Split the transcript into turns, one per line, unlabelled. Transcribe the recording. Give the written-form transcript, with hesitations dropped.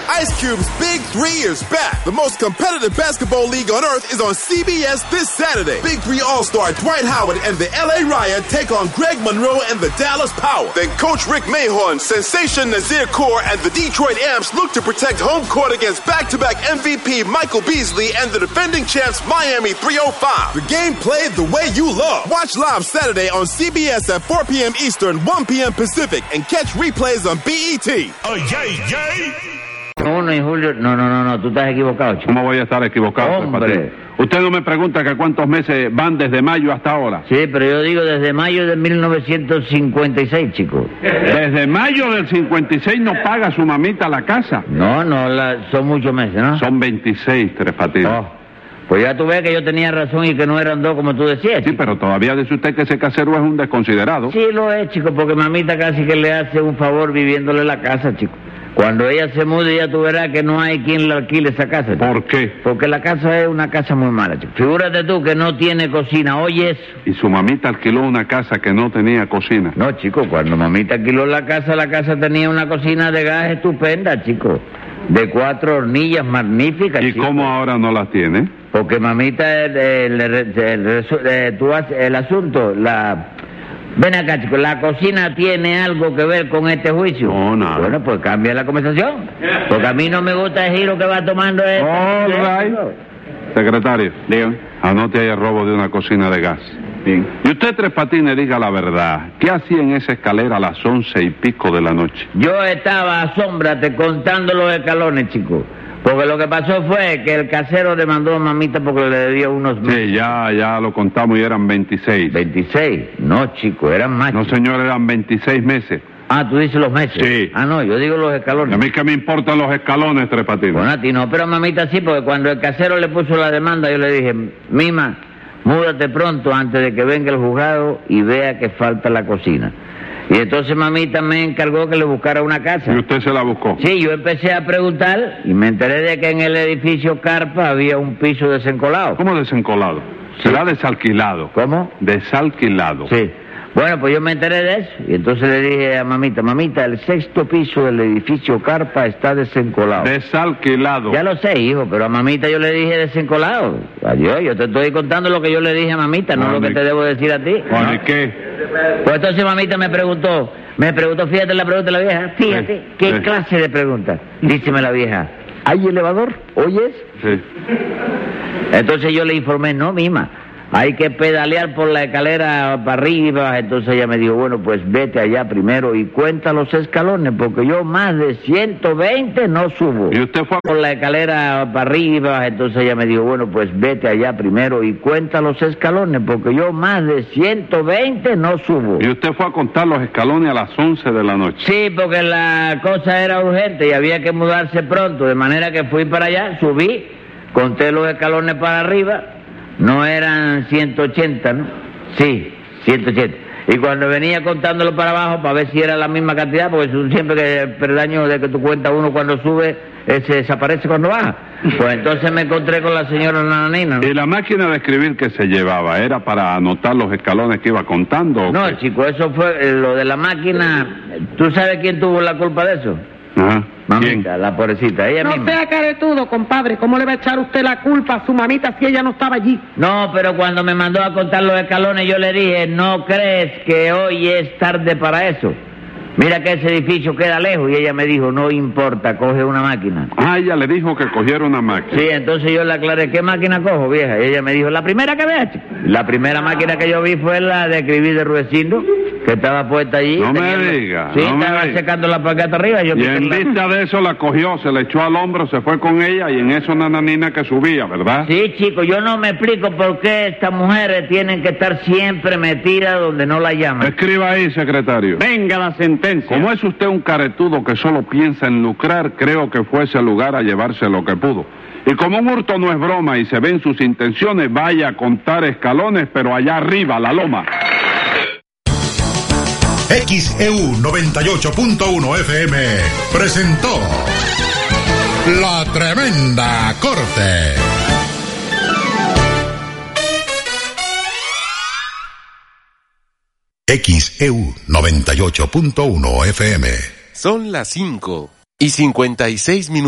Ice Cube's Big 3 is back. The most competitive basketball league on earth is on CBS this Saturday. Big 3 All-Star Dwight Howard and the LA Riot take on Greg Monroe and the Dallas Power. Then Coach Rick Mahorn, Sensation Nazir Kaur, and the Detroit Amps look to protect home court against back-to-back MVP Michael Beasley and the defending champs Miami 305. The game played the way you love. Watch live Saturday on CBS at 4 p.m. Eastern, 1 p.m. Pacific, and catch replays on BET.
Oh, yay.
No, Julio, no, tú estás equivocado, chico.
¿Cómo voy a estar equivocado?
Hombre.
Usted no me pregunta que cuántos meses van desde mayo hasta ahora.
Sí, pero yo digo desde mayo de 1956, chico.
Desde mayo del 56 no paga su mamita la casa.
No, son muchos meses, ¿no?
Son 26, Tres Patines.
Oh, pues ya tú ves que yo tenía razón y que no eran dos como tú decías, chico.
Sí, pero todavía dice usted que ese casero es un desconsiderado.
Sí, lo es, chico, porque mamita casi que le hace un favor viviéndole la casa, chico. Cuando ella se mude, ya tú verás que no hay quien le alquile esa casa, chico.
¿Por qué?
Porque la casa es una casa muy mala, chico. Figúrate tú que no tiene cocina, oye eso.
¿Y su mamita alquiló una casa que no tenía cocina?
No, chico, cuando mamita alquiló la casa tenía una cocina de gas estupenda, chico. De 4 hornillas magníficas,
¿Y
chico.
cómo ahora no las tiene?
Porque mamita, tú haces el asunto, Ven acá, chico, ¿la cocina tiene algo que ver con este juicio?
No, nada.
Bueno, pues cambia la conversación. Porque a mí no me gusta el giro que va tomando esto.
All right. Secretario, dígame. Anote ahí el robo de una cocina de gas.
Bien.
Y usted, Tres Patines, diga la verdad. ¿Qué hacía en esa escalera a las 11:00 de la noche?
Yo estaba, asómbrate, contando los escalones, chico. Porque lo que pasó fue que el casero demandó a mamita porque le debía unos meses.
Sí, ya lo contamos y eran 26.
¿26? No, chico, eran más.
No, señor, eran 26 meses.
Ah, tú dices los meses.
Sí.
Ah, no, yo digo los escalones.
A mí que me importan los escalones, Tres Patines.
Bueno, a ti no, pero a mamita sí, porque cuando el casero le puso la demanda, yo le dije, Mima, múdate pronto antes de que venga el juzgado y vea que falta la cocina. Y entonces mamita me encargó que le buscara una casa.
¿Y usted se la buscó?
Sí, yo empecé a preguntar y me enteré de que en el edificio Carpa había un piso desencolado.
¿Cómo desencolado?
Sí.
Será desalquilado.
¿Cómo?
Desalquilado.
Sí. Bueno, pues yo me enteré de eso y entonces le dije a mamita, el 6º piso del edificio Carpa está desencolado.
Desalquilado.
Ya lo sé, hijo, pero a mamita yo le dije desencolado. Adiós, yo te estoy contando lo que yo le dije a mamita, no lo que te debo decir a ti.
Bueno, ¿y qué?
Pues entonces mamita me preguntó, fíjate la pregunta de la vieja, fíjate, ¿qué clase de pregunta? Díceme la vieja, ¿hay elevador? ¿Oyes?
Sí.
Entonces yo le informé, no, Mima, hay que pedalear por la escalera para arriba. Entonces ella me dijo, bueno, pues vete allá primero y cuenta los escalones, porque yo más de 120 no subo.
¿Y usted fue
por la escalera para arriba? Entonces ella me dijo, bueno, pues vete allá primero y cuenta los escalones, porque yo más de 120 no subo.
¿Y usted fue a contar los escalones a las 11 de la noche?
Sí, porque la cosa era urgente y había que mudarse pronto, de manera que fui para allá, subí, conté los escalones para arriba. No eran 180, ¿no? Sí, 180. Y cuando venía contándolo para abajo, para ver si era la misma cantidad, porque siempre que el peldaño de que tú cuentas uno cuando sube, se desaparece cuando baja. Pues entonces me encontré con la señora Nananina, ¿no?
¿Y la máquina de escribir que se llevaba era para anotar los escalones que iba contando?
No, chico, eso fue lo de la máquina. ¿Tú sabes quién tuvo la culpa de eso?
Ajá.
Mamita, la pobrecita, ella misma.
No sea caretudo, compadre. ¿Cómo le va a echar usted la culpa a su mamita si ella no estaba allí?
No, pero cuando me mandó a contar los escalones, yo le dije, ¿no crees que hoy es tarde para eso? Mira que ese edificio queda lejos. Y ella me dijo, no importa, coge una máquina.
Ah, ella le dijo que cogiera una máquina.
Sí, entonces yo le aclaré, ¿qué máquina cojo, vieja? Y ella me dijo, la primera que veas, chico. La primera máquina que yo vi fue la de escribir de Ruecindo, que estaba puesta allí.
No me diga.
Sí,
no
estaba secando la paqueta arriba.
Y en vista de eso la cogió, se le echó al hombro, se fue con ella y en eso una nananina que subía, ¿verdad?
Sí, chico, yo no me explico por qué estas mujeres tienen que estar siempre metidas donde no la llaman.
Escriba ahí, secretario.
Venga la sentencia.
Como es usted un caretudo que solo piensa en lucrar, creo que fue ese lugar a llevarse lo que pudo. Y como un hurto no es broma y se ven sus intenciones, vaya a contar escalones, pero allá arriba, la loma.
XEU 98.1 FM presentó La Tremenda Corte. XEU 98.1 FM.
Son las 5:56 minutos.